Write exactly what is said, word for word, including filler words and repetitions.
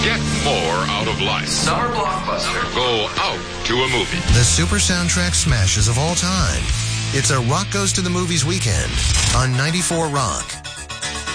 Get more out of life. Summer blockbuster. Go out to a movie. The super soundtrack smashes of all time. It's a Rock Goes to the Movies weekend on ninety-four Rock.